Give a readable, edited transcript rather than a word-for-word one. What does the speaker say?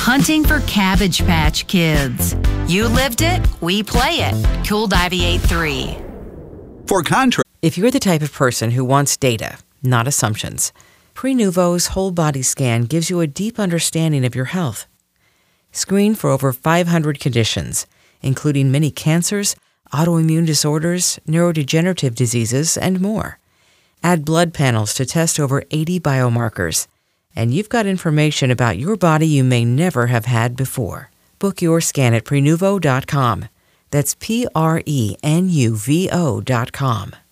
Hunting for Cabbage Patch Kids. You lived it, we play it. Cool Diviate 3. For contrast, if you're the type of person who wants data, not assumptions, Prenuvo's whole body scan gives you a deep understanding of your health. Screen for over 500 conditions, including many cancers, autoimmune disorders, neurodegenerative diseases, and more. Add blood panels to test over 80 biomarkers, and you've got information about your body you may never have had before. Book your scan at Prenuvo.com. That's Prenuvo.com.